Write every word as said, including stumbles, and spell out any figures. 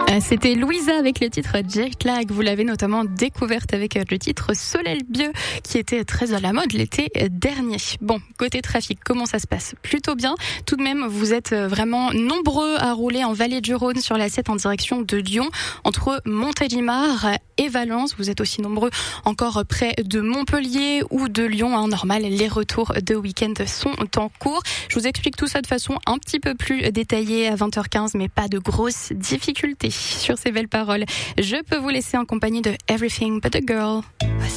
C'était Louisa avec le titre Jet Lag. Vous l'avez notamment découverte avec le titre Soleil Bleu qui était très à la mode l'été dernier. Bon, côté trafic, comment ça se passe? Plutôt bien. Tout de même, vous êtes vraiment nombreux à rouler en Vallée du Rhône sur la sept en direction de Lyon, entre Montélimar et Valence. Vous êtes aussi nombreux encore près de Montpellier ou de Lyon. En normal, les retours de week-end sont en cours. Je vous explique tout ça de façon un petit peu plus détaillée à vingt heures quinze, mais pas de grosses difficultés. Sur ces belles paroles, je peux vous laisser en compagnie de Everything But a Girl.